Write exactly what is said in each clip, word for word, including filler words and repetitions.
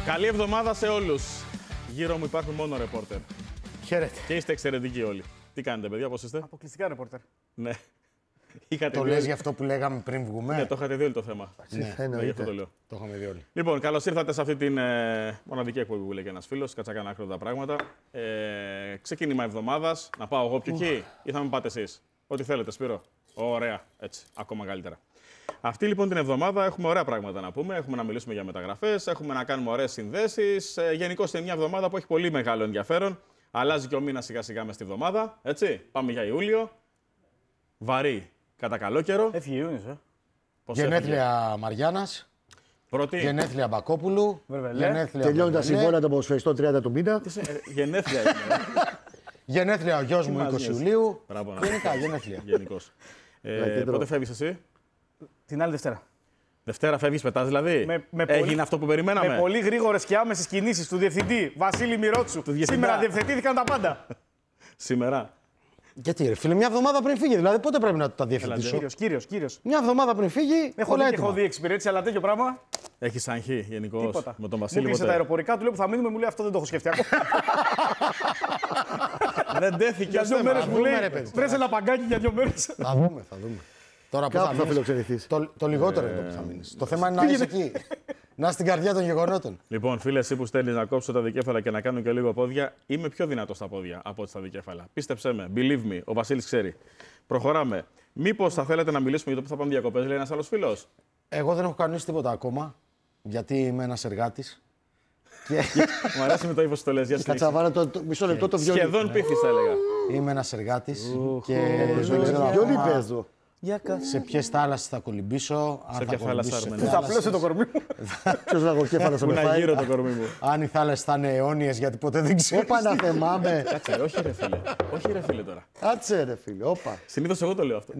Καλή εβδομάδα σε όλους. Γύρω μου υπάρχουν μόνο ρεπόρτερ. Χαίρετε. Και είστε εξαιρετικοί όλοι. Τι κάνετε, παιδιά, πώς είστε? Αποκλειστικά ρεπόρτερ. Ναι. Είχατε Το δει... λες για αυτό που λέγαμε πριν βγούμε. Ναι, το είχατε δει όλο το θέμα. Ναι, ναι, γι' αυτό το λέω. Το είχαμε δει όλοι. Λοιπόν, καλώς ήρθατε σε αυτή την ε, μοναδική εκπομπή που λέει και ένας φίλος. Κάτσα κάνα άκρη τα πράγματα. Ε, ξεκίνημα εβδομάδας. Να πάω εγώ πιο εκεί ή θα με πάτε εσείς? Ό,τι θέλετε, Σπύρο. Ωραία. Έτσι. Ακόμα καλύτερα. Αυτή λοιπόν την εβδομάδα έχουμε ωραία πράγματα να πούμε. Έχουμε να μιλήσουμε για μεταγραφές, έχουμε να κάνουμε ωραίες συνδέσεις. Ε, Γενικώς είναι μια εβδομάδα που έχει πολύ μεγάλο ενδιαφέρον. Αλλάζει και ο μήνας σιγά σιγά μες στη εβδομάδα. Έτσι. Πάμε για Ιούλιο. Βαρύ κατά καλό καιρό. Έφυγε Ιούνιος, ε. Πώς Γενέθλια έφυγε? Μαριάννας. Πρώτη. Γενέθλια Μπακόπουλου. Τελειώνει τα συμβόλαια των ποδοσφαιριστών τριάντα του μήνα. Τι σε- ε, Γενέθλια είναι. Γενέθλια ο γιος μου μας είκοσι νοιάζει. Ιουλίου. Μπράβο, να Γενικά, δεις. γενέθλια. Γενικώς. Ε, πότε φεύγεις εσύ? Την άλλη Δευτέρα. Δευτέρα φεύγεις, πετάς δηλαδή. Με- με Έγινε πολύ- αυτό που περιμέναμε. Με πολύ γρήγορες και άμεσες κινήσεις του διευθυντή Βασίλη Μυρότσου. διευθυντά. Σήμερα διευθετήθηκαν τα πάντα. Σήμερα. Γιατί ρε φίλε, μια εβδομάδα πριν φύγει. Δηλαδή πότε πρέπει να τα διευθυντήσω. Κύριος, κύριος, κύριος. Μια εβδομάδα πριν φύγει. Έχω όλα δει, έτοιμα. έχω δει εξυπηρέτηση, αλλά τέτοιο πράγμα. Έχεις αγχή γενικώς Τίποτα. με τον Μου Βασίλη. κλείσε τα ποτέ? αεροπορικά, του λέω που θα μείνουμε, μου λέει αυτό δεν το έχω σκεφτεί ακόμα. Δεν τέθηκε Για ως δύο θέμα. μέρες μου δούμε, λέει. ρε παιδί, Βρες ένα παγκάκι για δύο μέρες. Θα δούμε, θα δούμε. Τώρα που Κάπου θα θα μείνεις, φιλοξενηθείς. το, το λιγότερο είναι το που θα μείνεις. Το θέμα είναι να είσαι εκεί. Να είσαι στην καρδιά των γεγονότων. Λοιπόν, φίλε, εσύ που στέλνεις να κόψω τα δικέφαλα και να κάνω και λίγο πόδια, είμαι πιο δυνατό στα πόδια από ό,τι στα δικέφαλα. Πίστεψέ με, believe me, ο Βασίλης ξέρει. Προχωράμε. Μήπως θα θέλετε να μιλήσουμε για το που θα πάμε διακοπές, λέει ένας άλλος φίλος. Εγώ δεν έχω κανονίσει τίποτα ακόμα. Γιατί είμαι ένας εργάτης. Και Μου αρέσει με το ύφος που το λες. Για Κάτσε να βάλω το, το μισό λεπτό το βιολί. Σχεδόν πείθεις, θα έλεγα. είμαι ένας εργάτης. Και Δεν ξέρω, βιολί παίζω. Για κάτσε. σε ποιες θάλασσες θα κολυμπήσω. Αν Σε θα ποια θάλασσα, κολυμπήσω σε Αρμενία? Θα θάλασσες. πλώσει το κορμί μου. Ποιος λαγοκέφαλος θα Που με να φάει. γύρω το κορμί μου. Αν οι θάλασσες θα είναι αιώνιες, γιατί ποτέ δεν ξέρω. Όπα να θεμάμαι. Κάτσε, όχι ρε φίλε. Όχι ρε φίλε τώρα. Κάτσε ρε φίλε, όπα. Συνήθως εγώ το λέω αυτό.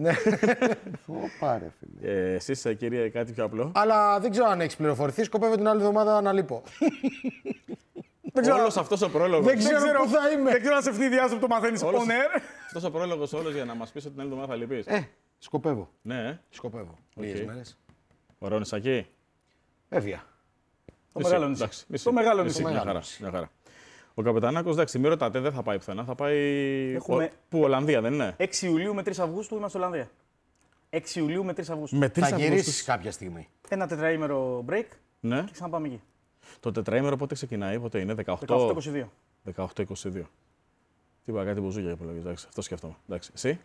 Όπα ρε φίλε. Ε, εσείς, ε, κύριε, κάτι πιο απλό. Αλλά δεν ξέρω αν έχει πληροφορηθεί. Σκοπεύω την άλλη εβδομάδα να λείπω. Δεν ξέρω. Όλος αυτός ο πρόλογος. Δεν ξέρω πού θα είμαι. Δεν ξέρω αν σε ευνηδιάζω που το μαθαίνεις Όλος- on air. Αυτός ο πρόλογος όλος για να μας πεις ότι την άλλη εβδομάδα θα λείπεις. Ε, σκοπεύω. Ναι, ε. Σκοπεύω. Λίγες μέρες. Ωραίο νησακί. Έβια. Το μεγάλο νησί. Εντάξει, νησί. Το μεγάλο Νησί, νησί. Μια Μεγάλο χαρά, νησί. μια χαρά. Ο Καπετανάκος, εντάξει, μην ρωτάτε, δεν θα πάει πουθενά. Θα πάει. Έχουμε- Ο... Πού, Ολλανδία, δεν είναι? έξι Ιουλίου με τρεις Αυγούστου είμαστε Ολλανδία. έξι Ιουλίου με τρεις Αυγούστου. Με τρεις Θα Αυγούστου. γυρίσεις κάποια στιγμή. Ένα τετραήμερο break Ναι. και ξαναπάμε εκεί. Το τετραήμερο πότε ξεκινάει, πότε είναι, δεκαοκτώ δεκαοκτώ είκοσι δύο. δεκαοκτώ είκοσι δύο. Τι είπα, κάτι μπουζούκια που λέγεις, εντάξει, αυτό σκέφτομαι. Εντάξει, εσύ.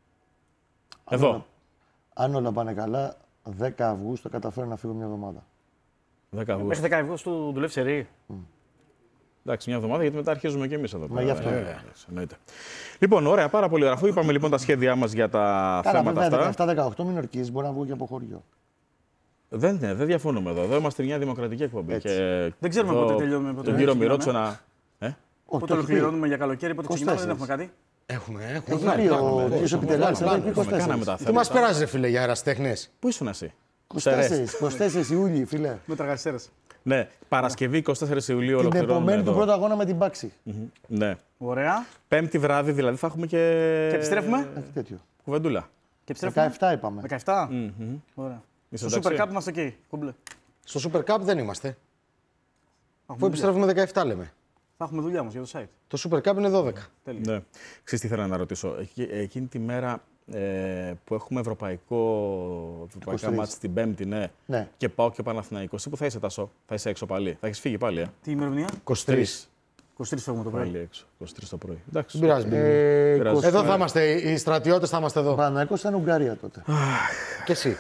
Εδώ. Αν όλα πάνε καλά, δέκα Αυγούστου καταφέρω να φύγω μια εβδομάδα. δέκα Αυγούστου. Μέχρι δέκα Αυγούστου δουλεύει σε ρί. Εντάξει, μια εβδομάδα γιατί μετά αρχίζουμε και εμείς εδώ πέρα. γι' αυτό. Ε, εντάξει, εννοείται. Λοιπόν, ωραία, πάρα πολύ ωραία. Αφού είπαμε λοιπόν τα σχέδιά μας για τα Καλά, θέματα βέβαια αυτά. δεκαεπτά δεκαοκτώ μην ορκίζεις, μπορώ να βγω και από χωριό. Δεν, ναι, δεν διαφωνούμε εδώ. Εδώ είμαστε μια δημοκρατική εκπομπή. Έτσι. Και Δεν ξέρουμε εδώ πότε τελειώνουμε, πότε Τον κύριο ξεκινάμε. Μυρότσο να. Ε? Όχι, Πότε το έχει πει. ολοκληρώνουμε για καλοκαίρι, πότε ξεκινάμε, δεν έχουμε είκοσι τέσσερις. κάτι. Έχουμε, έχουμε. Έχει Ναι, πει κάναμε, ο ναι, κύριος έχουμε Επιτελάκης, πλάνο, θα πει πλάνο. Έχουμε, κάναμε τα Τι θέματα. μας περάζει, ρε φίλε, για αεραστέχνες. Πού ήσουν εσύ? είκοσι τέσσερις, είκοσι τέσσερις Ιούλιου, φίλε. Με τραγασιστέρες. Ναι, Παρασκευή είκοσι τέσσερις Ιουλίου Την ολοκληρώνουμε επομένη εδώ. του πρώτου αγώνα με την Πάξη. Ναι. Ωραία. Πέμπτη βράδυ δηλαδή θα έχουμε και. Και επιστρέφουμε. Έχει τέτοιο. Κουβεντούλα. Και επιστρέφουμε. δεκαεπτά είπαμε. δεκαεπτά. Ωραία. Είσαι Στο Super εντάξει? Cup είμαστε εκεί. Κομπλέ. Στο Super Cup δεν είμαστε. Θα Αφού έχουμε δουλειά. επιστρέφουμε δεκαεπτά λέμε. Θα έχουμε δουλειά όμως για το site. Το Super Cup είναι δώδεκα. Τέλεια. Ναι. Ξέρεις τι ήθελα να ρωτήσω. Εκεί- Εκείνη τη μέρα ε, που έχουμε ευρωπαϊκό, ευρωπαϊκά είκοσι τρεις. μάτς την Πέμπτη, ναι. Ναι. Και πάω και Παναθηναϊκός. Πού θα είσαι, Τάσο? Θα είσαι έξω πάλι. Θα έχεις φύγει πάλι, ε. Τι ημερομηνία? είκοσι τρεις. είκοσι τρεις φεύγουμε το πρωί. Πάλι έξω. είκοσι τρεις το πρωί. Εντάξει. Δεν πειράζει. μπιμπι. Ε, Πειράζει. είκοσι- Εδώ θα είμαστε, οι στρατιώτες θα είμαστε εδώ. Παναθηναϊκός ήταν Ουγγαρία τότε. Και εσύ.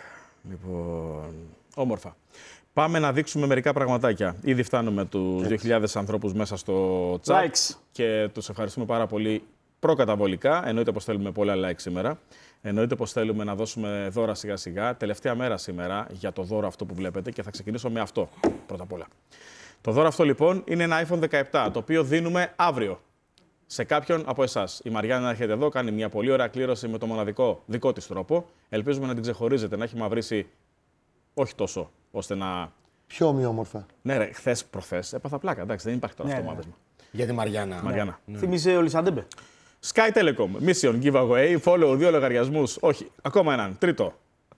Λοιπόν, όμορφα. Πάμε να δείξουμε μερικά πραγματάκια. Ήδη φτάνουμε τους δύο χιλιάδες ανθρώπους μέσα στο chat Likes. και τους ευχαριστούμε πάρα πολύ προκαταβολικά. Εννοείται πως θέλουμε πολλά like σήμερα. Εννοείται πως θέλουμε να δώσουμε δώρα σιγά σιγά. Τελευταία μέρα σήμερα για το δώρο αυτό που βλέπετε και θα ξεκινήσω με αυτό πρώτα απ' όλα. Το δώρο αυτό λοιπόν είναι ένα άιφον δεκαεπτά, το οποίο δίνουμε αύριο σε κάποιον από εσάς. Η Μαριάννα έρχεται εδώ, κάνει μια πολύ ωραία κλήρωση με το μοναδικό δικό της τρόπο. Ελπίζουμε να την ξεχωρίζετε, να έχει μαυρίσει όχι τόσο, ώστε να. Πιο ομοιόμορφα. Ναι, ρε, χθες προχθές έπαθα πλάκα. Εντάξει, δεν υπάρχει τώρα Ναι, αυτό ναι. το μάθημα. Για τη Μαριάννα. Μαριάννα. Θυμίζει ο Λισαντέμπε. Sky Telecom, Mission Giveaway, follow δύο λογαριασμούς. Όχι, ακόμα έναν. Τρίτο.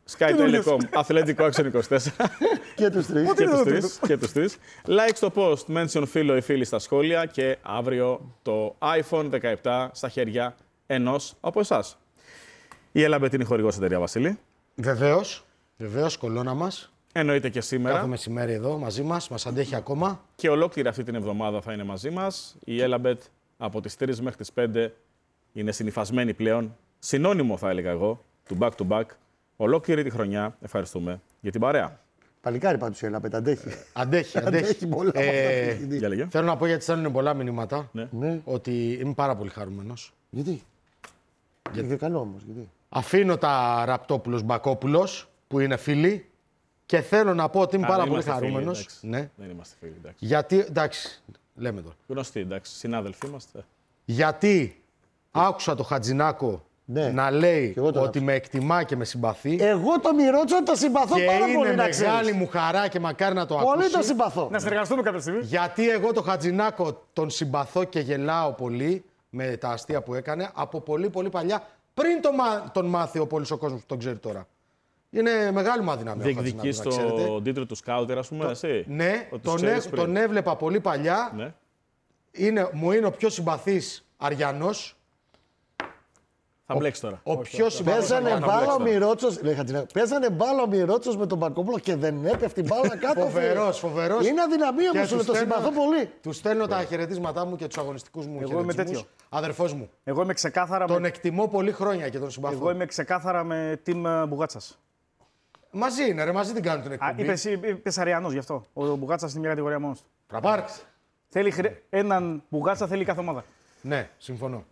Sky Telecom, Αθλητικό Action είκοσι τέσσερα. Και τους τρεις. και, τους τρεις, και τους τρεις. Like στο post, mention φίλο ή φίλη στα σχόλια και αύριο το iPhone δεκαεπτά στα χέρια ενός από εσάς. Η Elabet είναι η χορηγός εταιρεία, Βασίλη. Βεβαίως, βεβαίως, κολόνα μας. Εννοείται και σήμερα. Κάθε μεσημέρι εδώ μαζί μας, μας αντέχει ακόμα. Και ολόκληρη αυτή την εβδομάδα θα είναι μαζί μας. Η Elabet από τις τρεις μέχρι τις πέντε είναι συνυφασμένη πλέον. Συνώνυμο θα έλεγα εγώ, του back to back. Ολόκληρη τη χρονιά ευχαριστούμε για την παρέα. Παλικάρι πάντως η Elabet, αντέχει. Αντέχει, αντέχει. Αντέχει πολλά από αυτά που έχει δει. Για λέγε. Θέλω να πω γιατί στέλνουν πολλά μηνύματα Ναι. Ναι. ότι είμαι πάρα πολύ χαρούμενος. Γιατί. Γιατί καλό όμως, γιατί. Αφήνω τα Ραπτόπουλος Μπακόπουλος που είναι φίλοι και θέλω να πω ότι είμαι Α, πάρα δεν πολύ είμαστε φίλοι, χαρούμενος. εντάξει. Ναι. Δεν είμαστε φίλοι, εντάξει. Γιατί, εντάξει, λέμε τώρα. Γνωστοί, εντάξει. Συνάδελφοι είμαστε. Γιατί άκουσα το Χατζηνάκο Ναι. να λέει Και εγώ το ότι άκουσα. με εκτιμά και με συμπαθεί. Εγώ το Μιρότσο το συμπαθώ και πάρα είναι πολύ, να μεγάλη ξέρεις. μου χαρά και μακάρι να το Πολύ ακούσει. το συμπαθώ. Να συνεργαστούμε κάποια στιγμή. Γιατί εγώ το Χατζηνάκο τον συμπαθώ και γελάω πολύ με τα αστεία που έκανε από πολύ πολύ παλιά, πριν το μα... τον μάθει ο πολύς ο κόσμος που τον ξέρει τώρα. Είναι μεγάλη μου αδυναμία. ο Διεκδικεί Χατζηνάκος, να ξέρετε. στον τίτλο του σκάουτερ, ας πούμε, εσύ. Ναι, Ότι τους τον, ξέρεις έ- πριν. τον έβλεπα πολύ παλιά. Ναι. Είναι, μου είναι ο πιο συμπαθής Αριανός. Θα μπλέξει τώρα. Ο πιο συμπαθής Παίζανε Αριανός. μπάλα ο Μιρότσος, λέει Χατζηνάκο, παίζανε μπάλα ο Μιρότσος με τον Μπακόπουλο και δεν έπεφτει μπάλα κάτω. Φοβερός, φοβερός. Είναι αδυναμία Και μου, σου λέει, τους το στέλνω- συμπαθώ πολύ. Του στέλνω τα χαιρετίσματά μου και τους αγωνιστικούς μου Εγώ είμαι χαιρετισμούς. τέτοιο. Αδερφός μου. Εγώ είμαι ξεκάθαρα, Τον με... εκτιμώ πολύ χρόνια και τον συμπαθώ. Εγώ είμαι ξεκάθαρα με team Μπουγάτσας. Μαζί είναι, ρε, μαζί την κάνουν την Α, εκπομπή. είπες, είπες Αριανός γι' αυτό. Ο Μπουγάτσας είναι μια κατηγορία μόνος του. Τραπάρξ. Θέλει χρε... έναν Μπουγάτσα θέλει κάθε ομάδα. Ναι, συμφωνώ.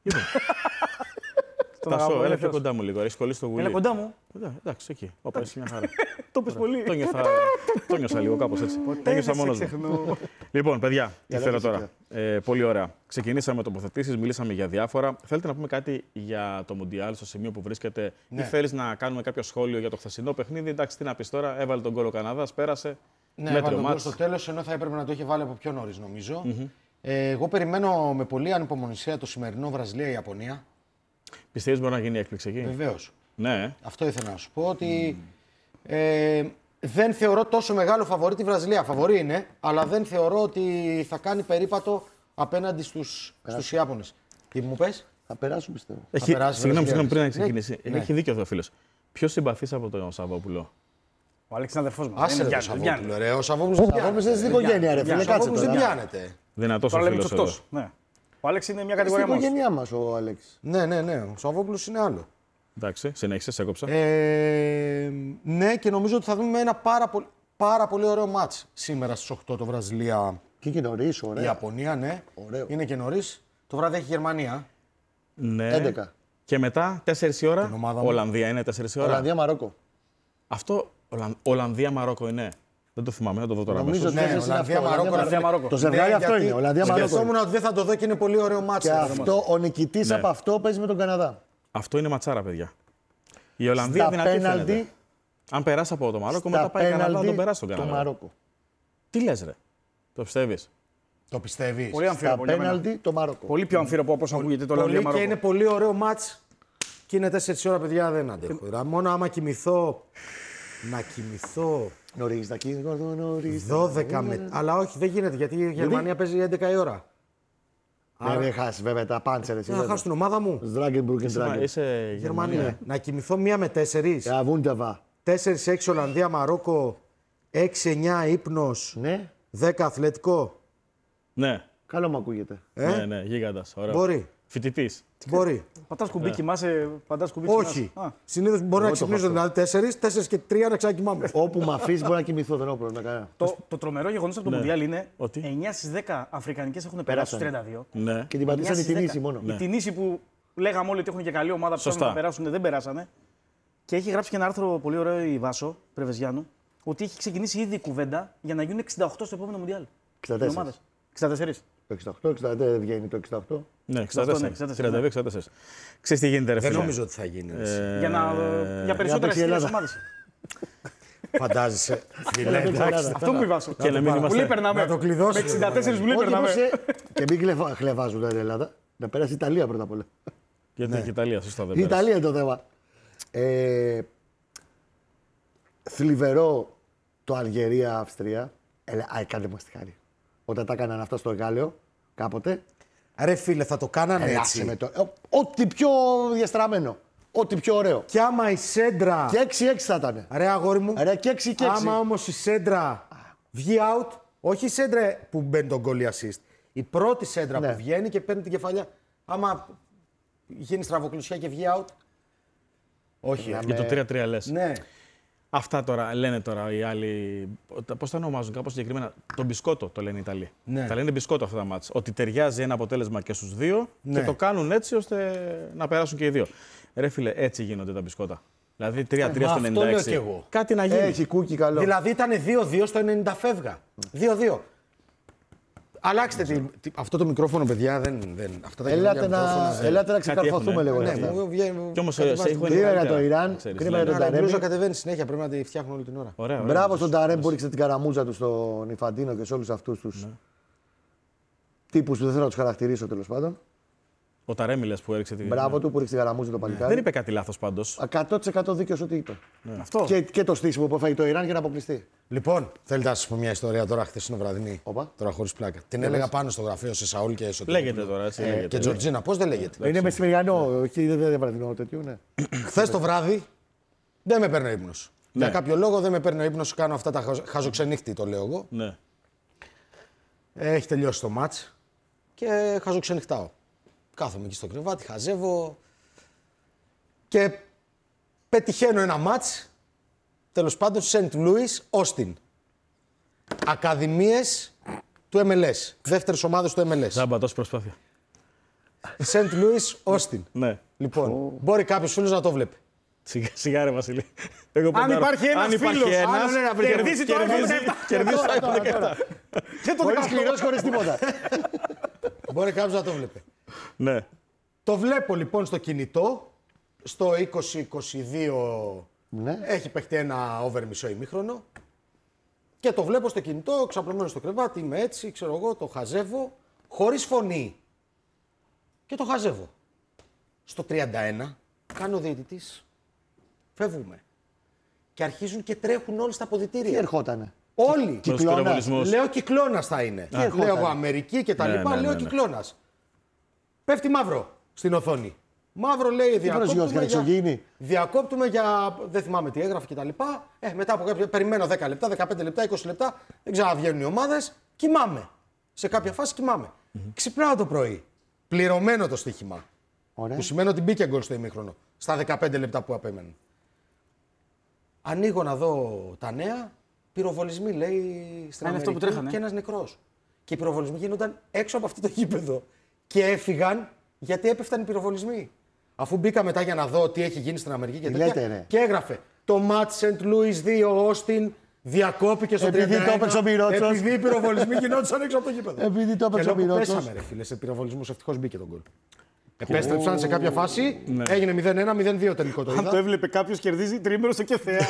Τον Τασό, αγαπώ, έλα είναι πιο ποιος. κοντά μου λίγο. Έχει κολλήσει το γουλί. Έλα κοντά μου. Ε, Εντάξει, εκεί. Όπα, είσαι μια χαρά. Το πες πολύ. Το νιώθα, το νιώσα λίγο κάπως έτσι. Το νιώσα δεν μόνος σε μου. ξεχνώ. Λοιπόν, παιδιά, τι Έλα, θέλω φυσικά. τώρα. Ε, πολύ ωραία. Ξεκινήσαμε με τοποθετήσεις, μιλήσαμε για διάφορα. Θέλετε να πούμε κάτι για το Μουντιάλ στο σημείο που βρίσκεται, Ναι. ή θέλεις να κάνουμε κάποιο σχόλιο για το χθεσινό παιχνίδι? Εντάξει, τι να πεις τώρα. Έβαλε τον γκολ ο Καναδάς, πέρασε. Ναι, Μέτριο έβαλε τον γκολ μάτς. στο τέλος, ενώ θα έπρεπε να το είχε βάλει από πιο νωρίς, νομίζω. Ε, εγώ περιμένω με πολύ ανυπομονησία το σημερινό Βραζιλία-Ιαπωνία. Πιστεύεις μπορεί να γίνει έκπληξη εκεί? Βεβαίως. Ναι. Αυτό ήθελα να σου πω ότι ε, δεν θεωρώ τόσο μεγάλο φαβορί τη Βραζιλία. Φαβορί είναι, αλλά δεν θεωρώ ότι θα κάνει περίπατο απέναντι στους, στους Ιάπωνες. Τι μου πες? Θα περάσουν πιστεύω. Έχει, περάσει συγγνώμη, Βραζιλία. συγγνώμη, πριν να Ναι, ξεκινήσει. ναι. Έχει δίκιο εδώ ο φίλος. Ποιος συμπαθείς από τον Σαββόπουλο? Ο Αλέξης είναι αδερφός μου. Άσε Δεν ρε είναι το Γιάννη, Σαββόπουλο, ρε. Ο Σαββόπουλος δεν Σαββόπουλος πιάνεται. είναι στην οικογένεια, ρε φίλε. Ο Κάτσε Σαββόπουλος δεν τώρα. πιάνεται. Δυνατός ο Τώρα λέμε φίλος τους εδώ. εκτός. Ναι. Ο Αλέξης είναι μια Στην κατηγορία μόνος του. οικογένειά μας ο Αλέξης. Ναι, ναι, ναι. Ο Σαββόπουλος είναι άλλο. Εντάξει, συνέχισε, σε έκοψα. Ε, ναι, και νομίζω ότι θα δούμε ένα πάρα πολύ, πάρα πολύ ωραίο μάτς σήμερα στις οκτώ το Βραζιλία. Και και νωρίς, Η ωραία. Ιαπωνία, ναι. Ωραίο. Είναι και νωρίς. Το βράδυ έχει Γερμανία. Ναι. έντεκα. Και μετά, τέσσερις η ώρα, Την ομάδα μου. Ολλανδία είναι τέσσερις η ώρα. Ολλανδία Μαρόκο. Αυτό Ολλαν... Ολλανδία-Μαρόκο είναι. Δεν το θυμάμαι, θα το δω τώρα. Νομίζω αμέσως. Ναι, τέσσερις είναι Ολλανδία, αυτό, Μαρόκο, Ολλανδία, Μαρόκο. Το ζευγάρι Ναι, αυτό γιατί είναι. Ολλανδία Μαρόκο. σκεφτόμουν ότι δεν θα το δω και είναι πολύ ωραίο μάτς. Και αυτό, ο νικητής Ναι. από αυτό παίζει με τον Καναδά. Αυτό είναι ματσάρα, παιδιά. Η Ολλανδία Στα δυνατή φαίνεται. πέναλτι, Αν περάσει από το Μαρόκο, στα μετά πάει η Καναδά να τον περάσει πέναλτι τον το Καναδά. Μαρόκο. Τι λες, ρε. Το πιστεύεις? Το πιστεύεις? Πολύ Στα αμφίροπο για μένα. πέναλτι το Μαρόκο. Πολύ πιο αμφίροπο όπως ακούγεται το Πολύ Ολλανδία και Μαρόκο. είναι πολύ ωραίο μάτς. Και είναι τέσσερις ώρα, παιδιά, δεν αντέχω. Δηλαδή, μόνο άμα κοιμηθώ, να κοιμηθώ Νωρίς τα κίνητρα, νωρίς. δώδεκα με... Αλλά όχι, δεν γίνεται, γιατί η Γερμανία παίζει έντεκα η ώρα. Δεν έχει χάσει βέβαια τα πάντσερ εσύ. Να χάσω την ομάδα μου. Σδράγκενμπουργκ και Είσαι, Σδράγκεν. είσαι Γερμανία. Γερμανία. Να κοιμηθώ μία με τέσσερις. Ja, wunderbar. Τέσσερις έξι Ολλανδία, Μαρόκο. έξι εννιά ύπνος. Ναι, δέκα αθλητικό. Ναι, καλό μου ακούγεται. Ε? ναι, ναι, γίγαντας. Ωραίο. Μπορεί. Φοιτητής. Μπορεί. Πατάς κουμπί, κοιμάσαι, πατάς κουμπί, Όχι. κοιμάσαι. Α, Συνήθως μπορώ να Εγώ το ξυπνήσω έχω δηλαδή τέσσερις, τέσσερις και τρία να ξανακοιμάμαι. Όπου με αφήσει μπορεί να κοιμηθώ, δεν έχω πρόβλημα κανένα. Το, το τρομερό γεγονός από το Ναι. Μουντιάλ είναι Ότι? εννιά στις δέκα Αφρικανικές έχουν περάσει στους Πέρασαν. τριάντα δύο. Ναι. Και την πατήσαν οι εννιά στις Τινήσοι δέκα. μόνο. Οι Τινήσοι που λέγαμε όλοι ότι έχουν και καλή ομάδα που Σωστά. θέλουν να περάσουν, δεν περάσανε. Και έχει γράψει και ένα άρθρο πολύ ωραίο η Βάσο Πρεβεζιάνου ότι έχει ξεκινήσει ήδη η κουβέντα για να γίνουν εξήντα οκτώ στο επόμενο Μουντιάλ. εξήντα Οι τέσσερα. ομάδες. εξήντα τέσσερα. Το εξήντα οκτώ, εξήντα τέσσερα δεν βγαίνει το εξήντα οκτώ. Ναι, Αυτό, εξήντα τέσσερα. ναι, εξήντα τέσσερα, τριάντα δύο εξήντα τέσσερα. Ξέρεις τι γίνεται, ρε Δεν φίλε. νομίζω ότι θα γίνει. Ε, Για, να, για περισσότερες παίξει η χίλιες Ελλάδα. ομάδες. Φαντάζεσαι. Φίλε, παίξει εντάξει. Ελλάδα. Αυτό μου η Βάσο. Και να μην Που είμαστε- λέει περνάμε. Να το κλειδώσουμε. Με εξήντα τέσσερα που λέει Όχι, περνάμε. όμως, ε, και μην κλεβα- χλεβάζουν την Ελλάδα. Να περάσει η Ιταλία πρώτα απ' όλα. Γιατί και η Ιταλία, σωστά δεν Η πέρασε. Ιταλία είναι το θέμα. Ε, θλιβερό το Αλγερία-Αυστρία. Έλα, α, κάντε μας τη χάρη. Όταν τα έκαναν αυτά στο εργάλεο, κάποτε. Ρε φίλε, θα το κάνανε Έλα, έτσι. με το... ε, Ό,τι πιο διαστραμμένο. Ό,τι πιο ωραίο. Κι άμα η σέντρα. Και έξι έξι θα ήταν. Ρε αγόρι μου. Ρε και έξι και έξι. Άμα όμως η σέντρα βγει out, όχι η σέντρα που μπαίνει τον goal assist. Η πρώτη σέντρα Ναι. που βγαίνει και παίρνει την κεφαλιά. Άμα γίνει στραβοκλουσιά και βγει out. Όχι. ε. Για το τρία τρία λες. Ναι. Αυτά τώρα λένε τώρα οι άλλοι. Πώς τα ονομάζουν κάπως συγκεκριμένα. Το μπισκότο το λένε οι Ιταλοί. Ναι. Τα λένε μπισκότο αυτά τα μάτς. Ότι ταιριάζει ένα αποτέλεσμα και στους δύο Ναι. και το κάνουν έτσι ώστε να περάσουν και οι δύο. Ρε φίλε, έτσι γίνονται τα μπισκότα. Δηλαδή τρία τρία στο αυτό ενενήντα έξι. λέω κι εγώ. Κάτι να γίνει. Έχει κούκι καλό. Δηλαδή ήταν δύο δύο στο ενενήντα φεύγα. δύο δύο. Αλλάξτε τη, τη- αυτό το μικρόφωνο, παιδιά. Δεν, δεν, αυτά τα Ελάτε καινούργια να, μικρόφωνα, δεν- ελάτε να Κάτι ξεκαρφωθούμε έχουνε. λίγο. Ναι, για αυτά. μου βγαίνει- Κι όμως κατεβάζει σε την- έχουν Κρίμα για καλύτερα, το Ιράν, ξέρεις, κρίμα λένε. για τον Αλλά η μπλούζα Ταρέμι. κατεβαίνει συνέχεια. Πρέπει να τη φτιάχνω όλη την ώρα. Ωραία, ωραία. Μπράβο στον Ταρέμ που ρίξε την καραμούζα του στον Ιφαντίνο και σε όλου αυτού του Ναι. τύπου που δεν θέλω να του χαρακτηρίσω τέλο πάντων. Ο Ταρέμι λες που έριξε την. Μπράβο του που ρίξε την καραμούζα το Δεν παλικάρι. είπε κάτι λάθος πάντως. εκατό τοις εκατό δίκαιο ό,τι είπε. Αυτό. Και, και το στήσιμο που έφαγε το Ιράν για να αποκλειστεί. Λοιπόν, θέλετε να σα πω μια ιστορία τώρα χθεσινό βραδινή. Όπα. Τώρα χωρί πλάκα. Την έλεγα πάνω στο γραφείο σε Σαούλ και Εσωτήρη. Λέγεται τώρα, έτσι. Και λέγεται. Τζορτζίνα, πώ δεν λέγεται. Είναι μεσημεριανό, όχι δεν είναι βραδινό τέτοιο, ναι. Χθε το βράδυ δεν με παίρνει ο ύπνο. Ναι. Για κάποιο λόγο δεν με παίρνει ο ύπνο, κάνω αυτά τα χαζο- χαζοξενύχτη, το λέω εγώ. Ναι. Έχει τελειώσει το μάτς και χαζοξενυχτάω. Κάθομαι εκεί στο κρεβάτι, χαζεύω και πετυχαίνω ένα μάτς, τέλος πάντων, Σεντ Λούις, Όστιν. Ακαδημίες του εμ ελ ες, δεύτερες ομάδες του εμ ελ ες. Ζάμπα, τόση προσπάθεια. Σεντ Λούις, Όστιν. Ναι. Λοιπόν, μπορεί κάποιος φίλος να το βλέπει. Σιγά, σιγά ρε Βασίλη. Εγώ Αν ποντάρω. υπάρχει ένας Αν υπάρχει φίλος, ένας, άλλο ένα κερδίζει κερδίζει το το iPhone iPhone δεκαεπτά. Κερδίζει το iPhone δεκαεπτά. Και το Χωρίς κληρώσεις, χωρίς τίποτα. Μπορεί κάποιος να το βλέπει. Ναι. Το βλέπω λοιπόν στο κινητό, στο είκοσι είκοσι δύο Ναι. έχει παιχτεί ένα over μισό ημίχρονο και το βλέπω στο κινητό, ξαπλωμένο στο κρεβάτι, είμαι έτσι, ξέρω εγώ, το χαζεύω, χωρίς φωνή και το χαζεύω. Στο τριάντα ένα κάνει ο διαιτητής, φεύγουμε και αρχίζουν και τρέχουν όλοι στα Τι αποδυτήρια. ερχότανε. Όλοι. Κυκλώνας. πυροβολισμούς. Λέω Κυκλώνας θα είναι. ερχόταν. Λέω εγώ Αμερική και τα Ναι, λοιπά, ναι, λέω ναι, ναι. Κυκλώνας. Πέφτει μαύρο στην οθόνη. Μαύρο λέει διακόπτουμε προσγειώθηκαν, για... εξωγήινοι. Διακόπτουμε για... Δεν θυμάμαι τι έγραφε και τα λοιπά. Ε, μετά από κάποιο... Περιμένω δέκα λεπτά, δεκαπέντε λεπτά, είκοσι λεπτά. Δεν ξαναβγαίνουν οι ομάδες. Κοιμάμαι. Σε κάποια φάση κοιμάμαι. Mm-hmm. Ξυπνάω το πρωί. Πληρωμένο το στοίχημα. Ωραία. Που σημαίνει ότι μπήκε γκολ στο ημίχρονο. Στα δεκαπέντε λεπτά που απέμεναν. Ανοίγω να δω τα νέα. Πυροβολισμοί λέει στην Είναι αυτό Αμερική που τρέχανε. και ένας νεκρός. Και οι πυροβολισμοί γίνονταν έξω από αυτό το γήπεδο. Και έφυγαν γιατί έπεφταν οι πυροβολισμοί. Αφού μπήκα μετά για να δω τι έχει γίνει στην Αμερική και Τι τέτοια. λέτε, ρε. Και έγραφε το Ματ Σεντ Λούις δύο Όστιν διακόπηκε στο Επειδή τριάντα ένα. το έπαιξε ο Μιρότσος. Επειδή οι πυροβολισμοί γινόντουσαν έξω από το γήπεδο. Επειδή το έπαιξε Και ο λέω, Μιρότσος. πέσαμε ρε φίλε σε πυροβολισμούς, ευτυχώς μπήκε τον γκολ. Επέστρεψαν σε κάποια φάση, έγινε μηδέν ένα μηδέν δύο τελικό το Αν το είδα. έβλεπε κάποιο κερδίζει τρίμερο στο κεφαία.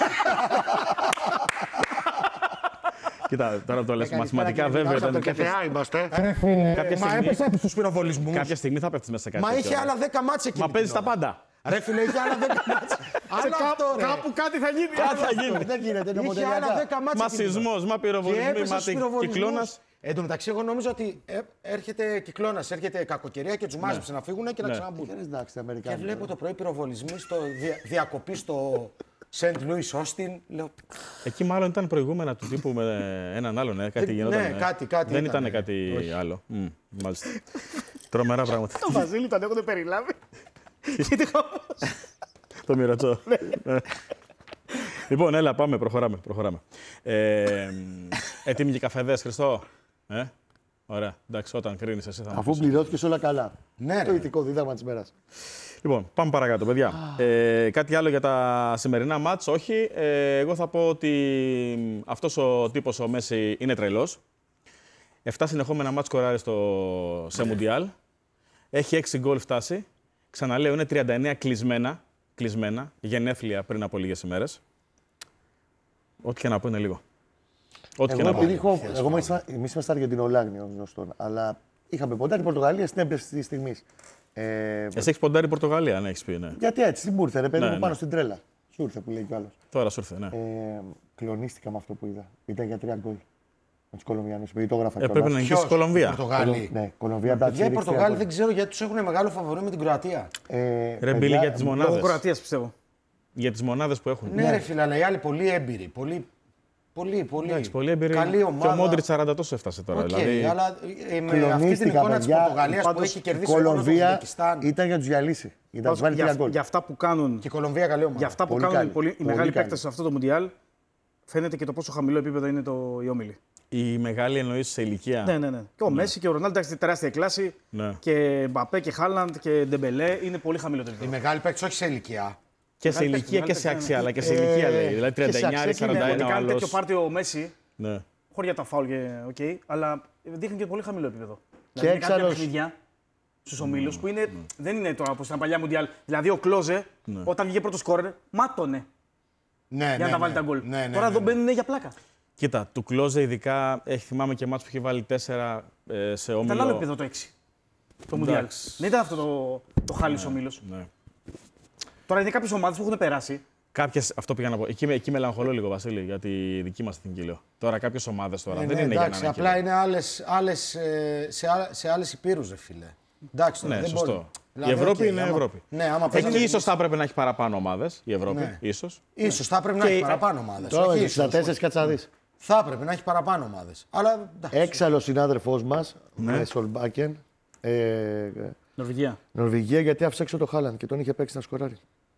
Κοίτα, τώρα που το λες. Μαθηματικά Καλησπέρα, βέβαια κύριε ήταν. Μιρότσο, από το Κάποια, κεφεά είμαστε. κάποια Μα στιγμή, έπεσε από τους πυροβολισμούς. κάποια στιγμή θα πέφτεις μέσα σε κάτι. Μα τέτοιο. είχε άλλα δέκα μάτς εκείνη Μα την παίζει τα ώρα. πάντα. Ρε φίλε, είχε άλλα δέκα μάτς. Άλλο αυτό ρε. Κάπου κάτι θα γίνει. Κάτι θα γίνει. Δεν γίνεται, είναι Είχε άλλα νομοτελειακά. δέκα μάτς Μα εκείνη την ώρα. σεισμός, μα Και πυροβολισμοί, έπεσε μα στους πυροβολισμούς. κυκλώνας. Εν τω μεταξύ, εγώ νόμιζα ότι ε, έρχεται κυκλώνας, έρχεται κακοκαιρία και τους μάζεψε να φύγουν και να Ναι. ξαναμπούν. Ε, εντάξει, Και Αμερικάνοι. βλέπω το πρωί πυροβολισμοί στο δια, διακοπή στο Σεντ Λούις Όστιν. Λέω, Εκεί μάλλον ήταν προηγούμενα του τύπου με έναν άλλον. Ε, κάτι Ε, γινόταν. ναι, ε. κάτι- κάτι Δεν ήταν, ήταν ε. κάτι Όχι. άλλο. Μμ, μάλιστα. Τρομερά πράγματα. Το Βασίλη τον έχουν περιλάβει. Γιατί χαμός. Το μοιρατσό. Ναι. Λοιπόν, έλα, πάμε, προχωράμε. προχωράμε. Ε, έτοιμοι για καφεδές, Χριστό. Ε? Ωραία, εντάξει, όταν κρίνεις εσύ θα μου Αφού πεις. πληρώθηκε όλα καλά. Ναι, Το ρε. ηθικό δίδαγμα τη μέρα. Λοιπόν, πάμε παρακάτω, παιδιά. Ε, κάτι άλλο για τα σημερινά μάτς, όχι. Ε, εγώ θα πω ότι αυτός ο τύπος, ο Μέση, είναι τρελός. Εφτά συνεχόμενα μάτς σκοράρει στο, σε Μουντιάλ. Έχει έξι γκολ φτάσει. Ξαναλέω, είναι τριάντα εννέα κλεισμένα, κλεισμένα, γενέθλια πριν από λίγες ημέρες. Ό,τι και να πω είναι λίγο. Ό,τι και Εγώ να πω. επειδή έχω. Εγώ εμεί είμαστε Αργεντινολάγνοι ω γνωστόν. Αλλά είχαμε ποντάρει την Πορτογαλία στην έμπνευση τη στιγμή. Ε, Εσύ έχεις ποντάρει Πορτογαλία, αν έχεις πει, ναι. γιατί έτσι, τι μου ήρθε, ρε παιδί Ναι, μου, πάνω ναι. στην τρέλα. Σου ήρθε που λέει κι άλλο. Τώρα σου ήρθε, ναι. Ε, κλονίστηκα με αυτό που είδα. Ήταν για τρία γκολ. Με του Κολομβιανού. Επειδή το έγραφα Ε, πρέπει να νικήσει η Κολομβία. Πορτογάλοι. Ναι, Κολομβία. Για οι Πορτογάλοι δεν ξέρω γιατί του έχουν μεγάλο φαβορί με την Κροατία. Ε, Ρε Μπίλη, για τις Λόγω μονάδες. Κροατίας πιστεύω. Για τις μονάδες που έχουν. Ναι, ρε φίλε, αλλά οι άλλοι πολύ έμπειροι. Πολύ, πολύ, πολύ. Εντάξει, πολύ εμπειρία. Καλή ομάδα. Και ο Μόντριτ σαράντα τόσο έφτασε τώρα. Οκ, δηλαδή... αλλά ε, με αυτή την Κλονίστηκα, εικόνα τη παιδιά. Πορτογαλία που Πάντως, έχει η κερδίσει μόνο το Κολομβία Ουσμπεκιστάν. ήταν για του διαλύσει. Ήταν Πάντως, τους βάλει τρία για, γκολ. για αυτά που κάνουν, Και η Κολομβία καλή ομάδα. για αυτά που Πολύ κάνουν καλή. οι, πολύ, οι Πολύ μεγάλοι καλή. παίκτες σε αυτό το Μουντιάλ, φαίνεται και το πόσο χαμηλό επίπεδο είναι το, οι όμιλοι. Η μεγάλη εννοείς σε ηλικία. Ναι, ναι, ναι. Και ο Μέση και ο Ρονάλντο εντάξει, τεράστια κλάση. Ναι. Και Μπαπέ και Χάλαντ και Ντεμπελέ είναι πολύ χαμηλό το Οι επίπεδο. μεγάλοι παίκτε όχι σε ηλικία. Και σε Μεγάλη ηλικία παίκτη, και σε μεγάλη αξία, αλλά και Ε, σε ηλικία λέει. Δηλαδή και σε τριάντα εννιά, αξία και σαράντα Ότι ένα ο κάνει τέτοιο άλλος. πάρτι ο Μέση, Ναι. χωρί για τα φάουλ και οκ, αλλά δείχνει και πολύ χαμηλό επίπεδο. Και Δηλαδή, είναι κάποια έξαλλος- παιχνίδια στου ομίλου που είναι, δεν είναι τώρα όπω ήταν παλιά Μουντιάλ. Δηλαδή ο Κλόζε, όταν βγήκε πρώτο σκόρερ, μάτωνε Ναι, για ναι, να τα ναι. βάλει τα γκολ. Ναι, ναι, Τώρα ναι, εδώ ναι. μπαίνουν για πλάκα. Κοίτα, του Κλόζε ειδικά έχει θυμάμαι και μάτς που είχε βάλει τέσσερα ε, σε όμιλο. Ήταν άλλο επίπεδο το έξι. Το Μουντιάλ. Εντάξει. Δεν ήταν αυτό το, το χάλι ο όμιλο. Ναι. Τώρα είναι κάποιε ομάδε που έχουν περάσει. Κάποιες, αυτό πήγα να πω. Εκεί, εκεί μελαγχολώ λίγο, Βασίλη, για τη δική μας εθνική λέω. Τώρα κάποιες ομάδες τώρα Ε, δεν ναι, είναι εντάξει, για να απλά είναι άλλες, άλλες, ε, σε, άλλα- σε άλλες υπήρους, ρε φίλε. Εντάξει, τώρα, Ναι, δεν σωστό. μπορεί. Η Ευρώπη οκ, είναι άμα- Ευρώπη. Ναι, άμα Εκεί παίζανε- ίσως θα έπρεπε να έχει παραπάνω ομάδες, η Ευρώπη. Ναι. Ίσως. Ίσως θα έπρεπε να Και- έχει παραπάνω ομάδες. Τώρα με όχι του ίσως. εξήντα τέσσερα κάτσε να δει. Θα έπρεπε να έχει παραπάνω ομάδες. Αλλά εντάξει. Έξαλλο συνάδελφό μα, Ναι. Σολμπάκεν, ε, Νορβηγία. Νορβηγία, γιατί άφησε έξω το Χάλαντ και τον είχε παίξει να σκοράρει.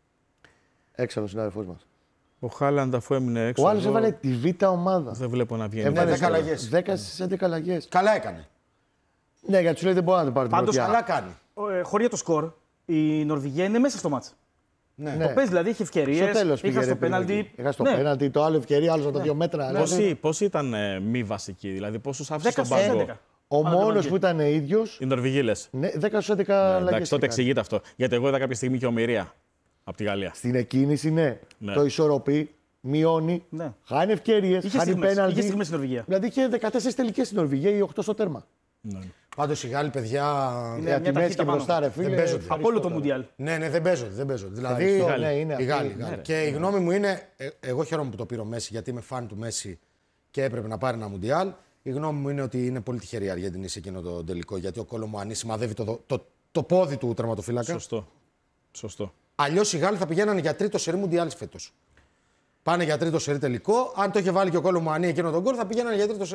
Έξαλλο συνάδελφό μα. Ο Χάλαντ αφού έμεινε έξω. Ο άλλο εδώ, έβαλε τη β' ομάδα. Δεν βλέπω να βγαίνει. Έβαλε δέκα αλλαγές. δέκα στι έντεκα αλλαγέ. Καλά έκανε. Ναι, γιατί σου λέει δεν μπορεί να το πάρει την Πάντως, πρωτιά. Καλά κάνει. Ε, χωρί για το σκορ, η Νορβηγία είναι μέσα στο μάτς. Ναι. Ναι. Το παίζει δηλαδή, έχει ευκαιρίε. Στο τέλο πήγε. Είχα στο ρε, πήγε εκεί. πέναλτι. Είχα στο Ναι. πέναλτι, το άλλο ευκαιρία, άλλο τα δύο μέτρα. Ναι. Πόσοι, πόσοι ήταν ε, μη βασικοί, δηλαδή πόσους άφησε δέκα στον στους πάγκο. έντεκα. Ο Αλλά μόνο δεν που ήταν ίδιο, Οι Νορβηγοί λες. ναι, δέκα στου έντεκα Ναι, αλλαγέ. εντάξει, τότε εξηγείται αυτό. Γιατί εγώ είδα κάποια στιγμή και ομοιρία από τη Γαλλία. Στην εκκίνηση, ναι. Ναι. Το ισορροπεί, μειώνει, Ναι. χάνει ευκαιρίε, Είχε χάνει στιγμές, είχε πέναλτι. στιγμές στην Νορβηγία. Δηλαδή είχε δεκατέσσερις τελικές στην Νορβηγία ή οκτώ στο τέρμα. Ναι. Πάντως οι Γάλλοι, παιδιά. Είναι Για μια τη μέση ταχύτητα και πάνω. μπροστά, ρε φίλε. Δεν παίζονται. Από όλο το Μουντιάλ. Ναι, ναι, δεν παίζονται. Δεν παίζονται. Δηλαδή, Ευχαριστώ, ναι, είναι οι αυτοί. Γάλλοι. οι Ναι, Γάλλοι. ρε. Και η γνώμη μου είναι, ε, εγώ χαίρομαι που το πήρε ο Μέση, γιατί είμαι φαν του Μέση και έπρεπε να πάρει ένα Μουντιάλ. Η γνώμη μου είναι ότι είναι πολύ τυχερή η Αργεντινή σε εκείνο το τελικό, γιατί ο Κόλο Μουανί σημαδεύει το, το, το, το πόδι του τερματοφύλακα. Σωστό. Σωστό. Αλλιώς οι Γάλλοι θα πηγαίνανε για τρίτο σερί Μουντιάλ φέτος. Πάνε για τρίτο σερί τελικό. Αν το είχε βάλει και ο Κόλο Μουανί εκείνο τον γκολ, θα πηγαίνανε για τρίτο